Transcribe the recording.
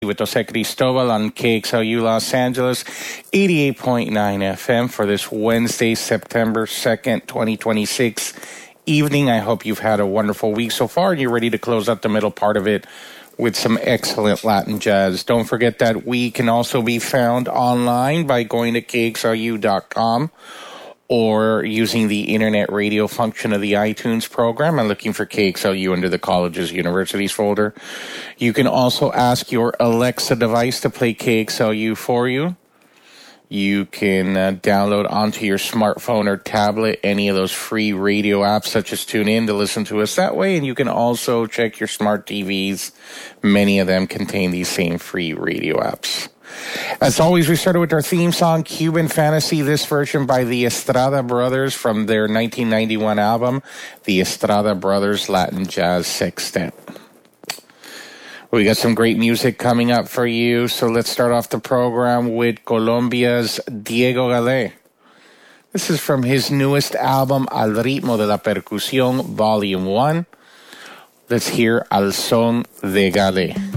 with Jose Cristobal on KXLU Los Angeles, 88.9 FM for this Wednesday, September 2nd, 2026 evening. I hope you've had a wonderful week so far and you're ready to close out the middle part of it with some excellent Latin jazz. Don't forget that we can also be found online by going to KXLU.com or using the internet radio function of the iTunes program and looking for KXLU under the Colleges Universities folder. You can also ask your Alexa device to play KXLU for you. You can download onto your smartphone or tablet any of those free radio apps such as TuneIn to listen to us that way. And you can also check your smart TVs. Many of them contain these same free radio apps. As always, we started with our theme song, Cuban Fantasy, this version by the Estrada Brothers from their 1991 album, the Estrada Brothers Latin Jazz Sextet. We got some great music coming up for you, so let's start off the program with Colombia's Diego Galé. This is from his newest album, Al Ritmo de la Percusión, Volume 1. Let's hear Al Son de Galé.